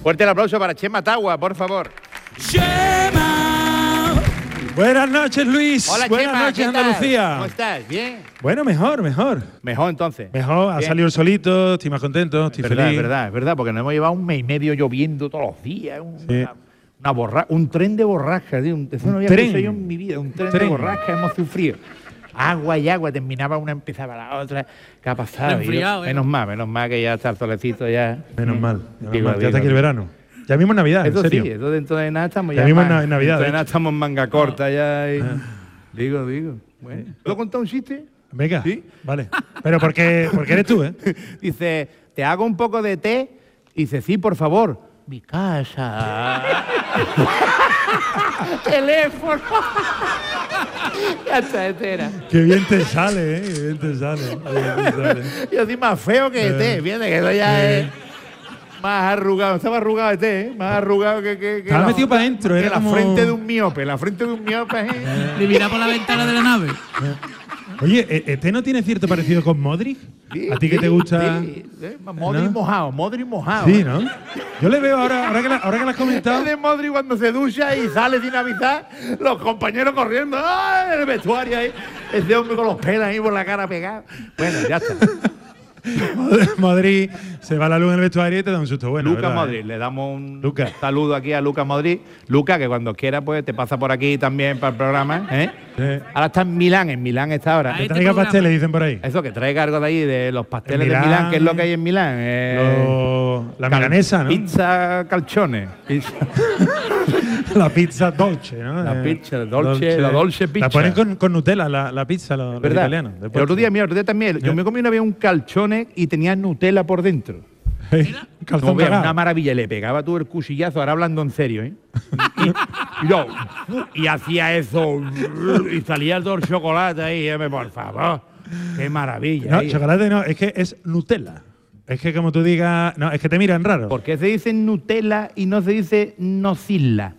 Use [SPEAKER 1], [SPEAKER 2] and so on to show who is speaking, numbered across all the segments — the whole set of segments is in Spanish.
[SPEAKER 1] Fuerte el aplauso para Chema Tagua, por favor.
[SPEAKER 2] Chema.
[SPEAKER 3] Buenas noches, Luis.
[SPEAKER 1] Hola,
[SPEAKER 3] Buenas
[SPEAKER 1] Chema,
[SPEAKER 3] noches,
[SPEAKER 1] ¿qué tal?
[SPEAKER 3] Andalucía.
[SPEAKER 1] ¿Cómo estás? ¿Bien?
[SPEAKER 3] Bueno, mejor.
[SPEAKER 1] Mejor entonces.
[SPEAKER 3] Mejor, ha
[SPEAKER 1] Bien.
[SPEAKER 3] salido el solito, estoy más contento, estoy feliz.
[SPEAKER 1] Es verdad, porque nos hemos llevado un mes y medio lloviendo todos los días.
[SPEAKER 3] Sí.
[SPEAKER 1] Un tren de borrasca, tío. Eso no había
[SPEAKER 3] tren.
[SPEAKER 1] visto yo en mi vida. Un tren de borrasca, hemos sufrido. Agua y agua, terminaba una, empezaba la otra. ¿Qué ha pasado?
[SPEAKER 2] Enfriado,
[SPEAKER 1] Menos mal que ya está el solecito ya.
[SPEAKER 3] Menos mal.
[SPEAKER 1] Digo,
[SPEAKER 3] Ya está aquí el verano. Ya mismo Navidad,
[SPEAKER 1] Eso
[SPEAKER 3] en serio.
[SPEAKER 1] sí, eso dentro de nada estamos
[SPEAKER 3] Ya
[SPEAKER 1] ya.
[SPEAKER 3] mismo
[SPEAKER 1] más-
[SPEAKER 3] en Navidad,
[SPEAKER 1] Dentro de
[SPEAKER 3] de
[SPEAKER 1] nada
[SPEAKER 3] hecho.
[SPEAKER 1] estamos en manga corta ya. Digo. Bueno. ¿Puedo contar un chiste?
[SPEAKER 3] Venga,
[SPEAKER 1] ¿Sí?
[SPEAKER 3] vale. Pero porque eres tú, ¿eh?
[SPEAKER 1] Dice, ¿te hago un poco de té? Dice, sí, por favor. Mi casa. Teléfono. Ya está, entera.
[SPEAKER 3] Qué bien te sale, ¿eh? Qué bien te sale. Qué bien te sale.
[SPEAKER 1] Yo soy más feo que té, fíjate que eso ya es más arrugado. Estaba arrugado de té, ¿eh? Más arrugado que
[SPEAKER 3] Estaba metido para adentro,
[SPEAKER 1] que
[SPEAKER 3] era
[SPEAKER 1] la
[SPEAKER 3] como...
[SPEAKER 1] frente de un miope. La frente de un miope.
[SPEAKER 2] Le mira por la ventana de la nave.
[SPEAKER 3] Oye, ¿este no tiene cierto parecido con Modric?
[SPEAKER 1] Sí,
[SPEAKER 3] ¿A ti que
[SPEAKER 1] sí,
[SPEAKER 3] te gusta?
[SPEAKER 1] sí. Modri
[SPEAKER 3] ¿No?
[SPEAKER 1] mojado, Modri mojado.
[SPEAKER 3] Sí, ¿no? Yo le veo ahora que lo has comentado.
[SPEAKER 1] De Modri cuando se ducha y sale sin avisar, los compañeros corriendo ¡ay! En el vestuario ahí, ese hombre con los pelos ahí por la cara pegado. Bueno, ya está.
[SPEAKER 3] Madrid se va la luz en el vestuario y te da un susto bueno.
[SPEAKER 1] Lucas
[SPEAKER 3] ¿verdad?
[SPEAKER 1] Modri, le damos un
[SPEAKER 3] Lucas.
[SPEAKER 1] saludo aquí a Lucas Modri. Lucas, que cuando quiera pues te pasa por aquí también para el programa, ¿eh?
[SPEAKER 3] Sí.
[SPEAKER 1] Ahora está en Milán está ahora.
[SPEAKER 3] Que
[SPEAKER 2] Este
[SPEAKER 3] traiga
[SPEAKER 2] programa.
[SPEAKER 3] pasteles, dicen por ahí.
[SPEAKER 1] Eso, que traiga algo de ahí, de los pasteles
[SPEAKER 3] En
[SPEAKER 1] de
[SPEAKER 3] Milán,
[SPEAKER 1] Milán, que es lo que hay en Milán.
[SPEAKER 3] La milanesa, ¿no?
[SPEAKER 1] Pizza calzone.
[SPEAKER 3] La pizza dolce, ¿no?
[SPEAKER 1] La pizza dolce, la dolce pizza.
[SPEAKER 3] La ponen con Nutella, la pizza, los
[SPEAKER 1] ¿Verdad?
[SPEAKER 3] italianos.
[SPEAKER 1] El otro día también, yo me comí una vez un calzone y tenía Nutella por dentro.
[SPEAKER 3] Calzón
[SPEAKER 1] No, vea,
[SPEAKER 3] pegado.
[SPEAKER 1] una maravilla, le pegaba tú el cuchillazo, ahora hablando en serio, ¿eh? Y y hacía eso, y salía todo el chocolate ahí, por favor. Qué maravilla.
[SPEAKER 3] No,
[SPEAKER 1] ahí.
[SPEAKER 3] chocolate no, es que es Nutella. Es que como tú digas, no, es que te miran raro.
[SPEAKER 1] ¿Por qué se dice Nutella y no se dice nocilla?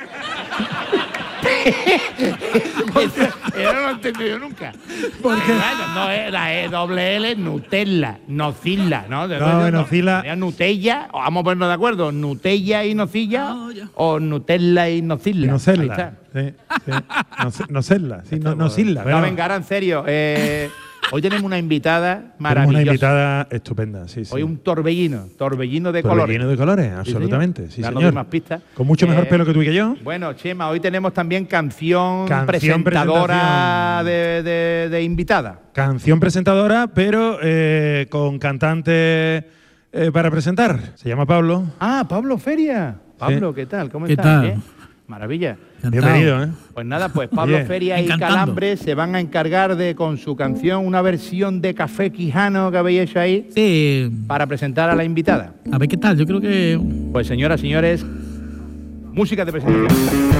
[SPEAKER 1] Eso no lo he entendido nunca.
[SPEAKER 3] Porque
[SPEAKER 1] No es la E-L, Nutella, nocilla, ¿no?
[SPEAKER 3] nocilla.
[SPEAKER 1] Nutella, o vamos a ponernos de acuerdo, Nutella y nocilla,
[SPEAKER 2] No, ya.
[SPEAKER 1] o Nutella y nocilla. Ahí
[SPEAKER 3] Nocella.
[SPEAKER 1] está.
[SPEAKER 3] Sí. Nocella. Sí, nocilla.
[SPEAKER 1] No, venga, ahora en serio. Hoy tenemos una invitada
[SPEAKER 3] Tenemos
[SPEAKER 1] maravillosa.
[SPEAKER 3] una invitada estupenda, sí, sí.
[SPEAKER 1] Hoy un torbellino de colores.
[SPEAKER 3] Torbellino de colores,
[SPEAKER 1] Sí,
[SPEAKER 3] absolutamente. Sí,
[SPEAKER 1] Ya no
[SPEAKER 3] señor.
[SPEAKER 1] doy más pistas.
[SPEAKER 3] Con mucho mejor pelo que tú y que yo.
[SPEAKER 1] Bueno, Chema, hoy tenemos también canción
[SPEAKER 3] Canción
[SPEAKER 1] presentadora de invitada.
[SPEAKER 3] Canción presentadora, pero con cantante para presentar. Se llama Pablo.
[SPEAKER 1] Ah, Pablo Feria. Pablo, ¿qué tal? ¿Cómo
[SPEAKER 2] ¿Qué
[SPEAKER 1] estás?
[SPEAKER 2] tal?
[SPEAKER 1] ¿Bien? Maravilla.
[SPEAKER 2] Encantado.
[SPEAKER 3] Bienvenido, ¿eh?
[SPEAKER 1] Pues nada, pues Pablo
[SPEAKER 3] Oye,
[SPEAKER 1] Feria y
[SPEAKER 2] encantando.
[SPEAKER 1] Calambre se van a encargar de, con su canción, una versión de Café Quijano que habéis hecho ahí,
[SPEAKER 2] Sí.
[SPEAKER 1] para presentar a la invitada.
[SPEAKER 2] A ver qué tal, yo creo que.
[SPEAKER 1] Pues señoras, señores, música de presentación.